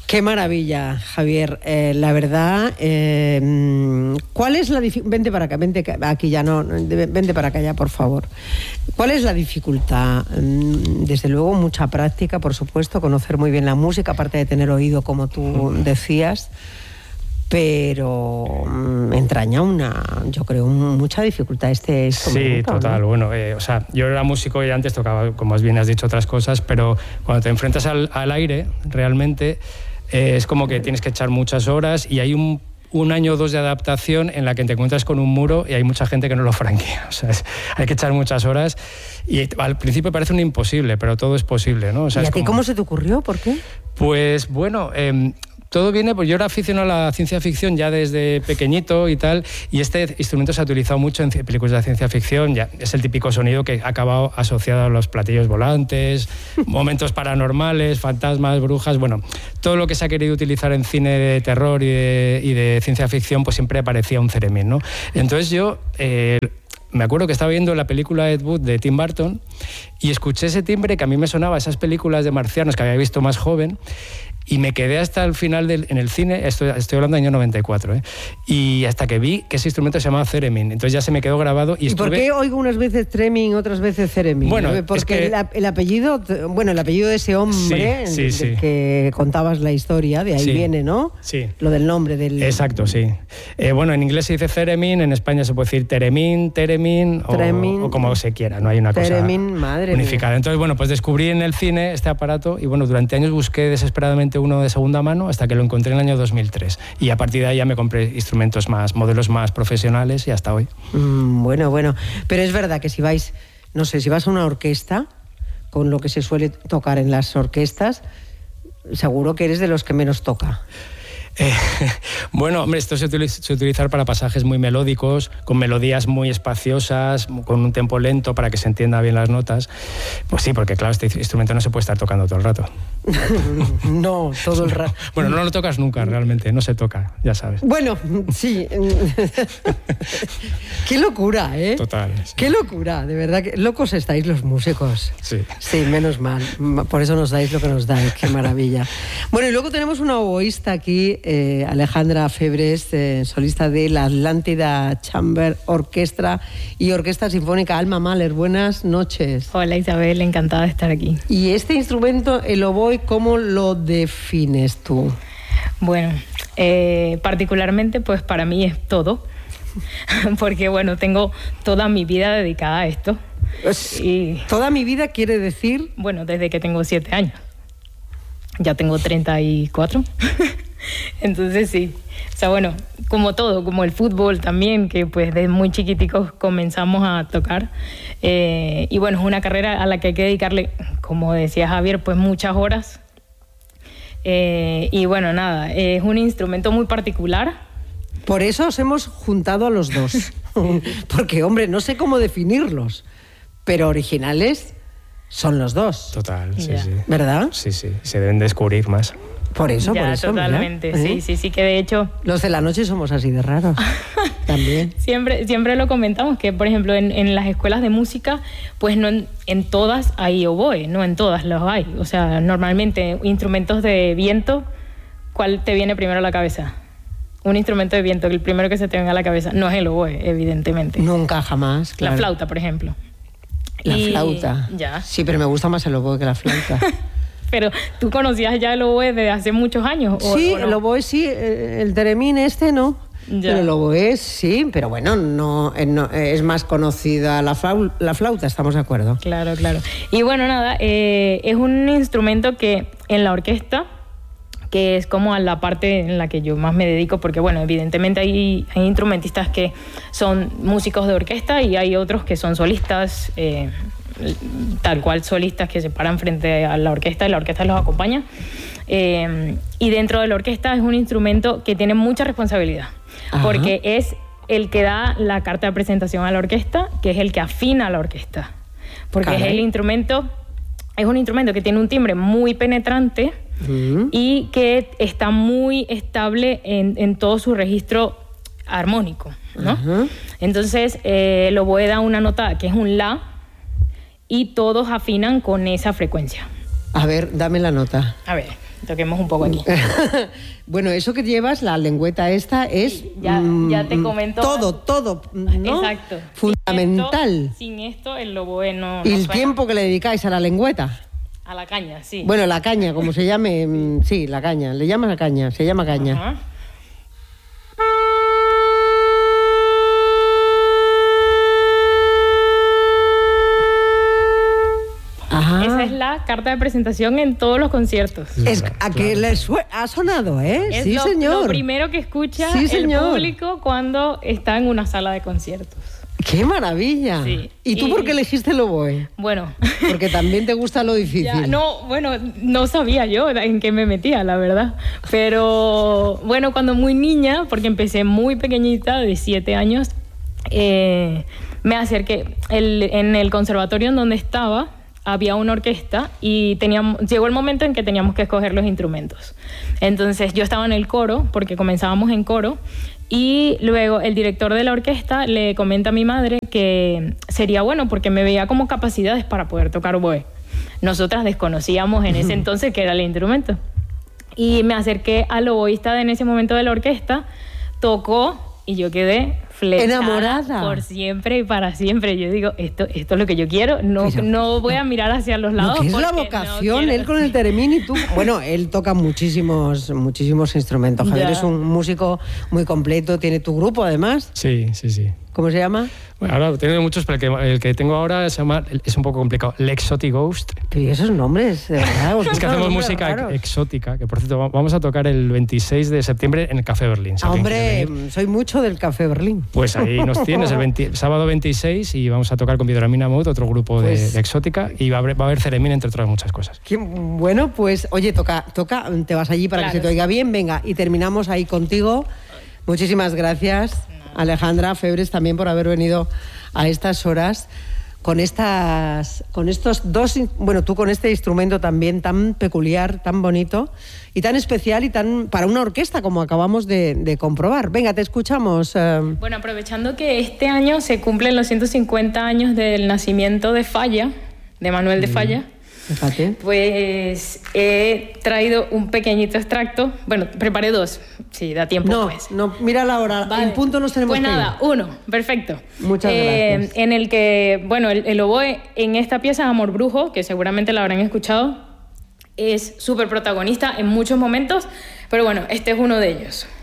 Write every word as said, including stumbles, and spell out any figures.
Qué maravilla, Javier. Eh, la verdad, eh, ¿cuál es la dificultad? Vente para acá, vente aquí ya, no, vente para acá ya, por favor. ¿Cuál es la dificultad? Desde luego, mucha práctica, por supuesto, conocer muy bien la música, aparte de tener oído, como tú decías, pero mmm, entraña una, yo creo, mucha dificultad este instrumento. Sí, total. ¿No? Bueno, eh, o sea, yo era músico y antes tocaba, como bien has dicho, otras cosas, pero cuando te enfrentas al, al aire, realmente eh, es como que tienes que echar muchas horas y hay un un año o dos de adaptación en la que te encuentras con un muro y hay mucha gente que no lo franquea. O sea, es, hay que echar muchas horas y al principio parece un imposible, pero todo es posible, ¿no? O sea, ¿Y a es ti como... cómo se te ocurrió? ¿Por qué? Pues bueno... Eh, todo viene, pues yo era aficionado a la ciencia ficción ya desde pequeñito y tal, y este instrumento se ha utilizado mucho en películas de ciencia ficción, ya es el típico sonido que ha acabado asociado a los platillos volantes, momentos paranormales, fantasmas, brujas, bueno, todo lo que se ha querido utilizar en cine de terror y de, y de ciencia ficción, pues siempre aparecía un theremin, ¿no? Entonces yo... Eh, me acuerdo que estaba viendo la película Ed Wood de Tim Burton y escuché ese timbre que a mí me sonaba a esas películas de marcianos que había visto más joven y me quedé hasta el final del, en el cine, estoy, estoy hablando del año noventa y cuatro, ¿eh? Y hasta que vi que ese instrumento se llamaba theremin, entonces ya se me quedó grabado. ¿Y, ¿Y estuve... por qué oigo unas veces theremin, otras veces theremin? Bueno, porque es que... el, el apellido, bueno, el apellido de ese hombre sí, sí, del sí. que contabas la historia, de ahí sí. viene, ¿no? Sí. Lo del nombre del... Exacto, sí. Eh, bueno, en inglés se dice theremin, en España se puede decir theremin, theremin, o, o como se quiera, no hay una theremin, cosa madre unificada. Mía. Entonces, bueno, pues descubrí en el cine este aparato y bueno, durante años busqué desesperadamente uno de segunda mano hasta que lo encontré en el año dos mil tres. Y a partir de ahí ya me compré instrumentos más, modelos más profesionales y hasta hoy. Mm, bueno, bueno. Pero es verdad que si vais, no sé, si vas a una orquesta, con lo que se suele tocar en las orquestas, seguro que eres de los que menos toca. Eh, bueno, hombre, esto se utiliza, se utiliza para pasajes muy melódicos, con melodías muy espaciosas, con un tempo lento para que se entienda bien las notas. Pues sí, porque claro, este instrumento no se puede estar tocando todo el rato. No, todo el rato. Bueno, no lo tocas nunca realmente, no se toca, ya sabes. Bueno, sí. Qué locura, ¿eh? Total. Sí. Qué locura, de verdad. Que locos estáis los músicos. Sí. Sí, menos mal. Por eso nos dais lo que nos dais. Qué maravilla. Bueno, y luego tenemos una oboísta aquí, eh, Alejandra Febres, eh, solista de la Atlántida Chamber Orquestra y Orquesta Sinfónica Alma Mahler. Buenas noches. Hola Isabel, encantada de estar aquí. Y este instrumento, el oboe, ¿cómo lo defines tú? Bueno, eh, particularmente pues para mí es todo, porque bueno, tengo toda mi vida dedicada a esto. Pues, y, ¿toda mi vida quiere decir? Bueno, desde que tengo siete años. Ya tengo treinta y cuatro. Entonces sí, o sea, bueno, como todo, como el fútbol también, que pues desde muy chiquiticos comenzamos a tocar. Eh, y bueno, es una carrera a la que hay que dedicarle, como decía Javier, pues muchas horas. Eh, y bueno, nada, es un instrumento muy particular. Por eso os hemos juntado a los dos. Porque, hombre, no sé cómo definirlos, pero originales son los dos. Total, sí, Ya. sí. ¿Verdad? Sí, sí, se deben descubrir más. Por eso, Ya, por eso. totalmente, mira, ¿eh? sí, sí, sí, que de hecho... Los de la noche somos así de raros, también. Siempre, siempre lo comentamos, que por ejemplo en, en las escuelas de música, pues no en, en todas hay oboe, no en todas los hay. O sea, normalmente instrumentos de viento, ¿cuál te viene primero a la cabeza? Un instrumento de viento, el primero que se te venga a la cabeza, no es el oboe, evidentemente. Nunca, jamás, claro. La flauta, por ejemplo. La Y- flauta. Ya. Sí, pero me gusta más el oboe que la flauta. Pero, ¿tú conocías ya el oboe desde hace muchos años? ¿o- Sí, o no? el oboe sí, eh, el theremin este no. Ya. Pero el oboe sí, pero bueno, no, eh, no, eh, es más conocida la, flau- la flauta, estamos de acuerdo. Claro, claro. Y bueno, nada, eh, es un instrumento que en la orquesta, que es como a la parte en la que yo más me dedico, porque bueno, evidentemente hay, hay instrumentistas que son músicos de orquesta y hay otros que son solistas, eh, tal cual solistas que se paran frente a la orquesta y la orquesta los acompaña. Eh, y dentro de la orquesta es un instrumento que tiene mucha responsabilidad, Ajá. porque es el que da la carta de presentación a la orquesta, que es el que afina a la orquesta, porque Caray. es el instrumento, es un instrumento que tiene un timbre muy penetrante Mm. y que está muy estable en, en todo su registro armónico, ¿no? Ajá. Entonces, eh, el oboe da una nota que es un la y todos afinan con esa frecuencia. A ver, dame la nota. A ver, toquemos un poco aquí. Bueno, eso que llevas, la lengüeta esta, es... Sí, ya, ya te comento. Todo, todo, ¿no? Exacto. Fundamental. Sin esto, sin esto el oboe no... ¿Y no el suena. tiempo que le dedicáis a la lengüeta? A la caña, sí. Bueno, la caña, como se llame, sí, la caña. Le llamas a caña, se llama caña. Ajá. Ajá. Esa es la carta de presentación en todos los conciertos. Es Claro, a que claro. le sue- ha sonado, ¿eh? Es sí, lo, señor. lo primero que escucha Sí, el señor. público cuando está en una sala de conciertos. ¡Qué maravilla! Sí. ¿Y tú Y- por qué elegiste el oboe? Bueno, Porque también te gusta lo difícil. ya, no, bueno, no sabía yo en qué me metía, la verdad. Pero bueno, cuando muy niña, porque empecé muy pequeñita, de siete años, eh, me acerqué. El, en el conservatorio en donde estaba había una orquesta y teníamos, llegó el momento en que teníamos que escoger los instrumentos. Entonces yo estaba en el coro, porque comenzábamos en coro, y luego el director de la orquesta le comenta a mi madre que sería bueno porque me veía como capacidades para poder tocar oboe. Nosotras desconocíamos en ese entonces qué era el instrumento. Y me acerqué al oboísta de en ese momento de la orquesta, tocó y yo quedé flechada Enamorada. por siempre y para siempre. Yo digo, esto, esto es lo que yo quiero, no, Pero- no voy a mirar hacia los lados. Lo que es la porque no vocación, quiero. él con el teremín y tú. Bueno, él toca muchísimos, muchísimos instrumentos. Javier Ya. es un músico muy completo, tiene tu grupo además. Sí, sí, sí. ¿Cómo se llama? Bueno, ahora tengo muchos, pero el que, el que tengo ahora se llama, es un poco complicado, L'Exotic Ghost. Y esos nombres, de verdad. os Es que gustan hacemos los nombres música raros. exótica, que por cierto va- vamos a tocar el veintiséis de septiembre en el Café Berlín. si Ah, alguien quiere hombre, venir. soy mucho del Café Berlín. Pues ahí nos tienes, el veinte sábado veintiséis, y vamos a tocar con Videoramina Mood, otro grupo de, Pues- de exótica, y va a haber, va a haber Ceremín, entre otras muchas cosas. Qué bueno, pues, oye, toca, toca, te vas allí para Claro. que se te oiga bien, venga, y terminamos ahí contigo. Muchísimas gracias, Alejandra Febres, también por haber venido a estas horas con estas, con estos dos, in- bueno, tú con este instrumento también tan peculiar, tan bonito y tan especial y tan para una orquesta, como acabamos de, de comprobar. Venga, te escuchamos. eh. Bueno, aprovechando que este año se cumplen los ciento cincuenta años del nacimiento de Falla, de Manuel de Falla, Fíjate. pues he traído un pequeñito extracto. Bueno, preparé dos, si da tiempo, No, pues. no, mira la hora, Vale. en punto nos tenemos Pues que ir. nada, uno, perfecto. Muchas gracias. En el que, bueno, el, el oboe en esta pieza, Amor Brujo, que seguramente la habrán escuchado, es súper protagonista en muchos momentos, pero bueno, este es uno de ellos.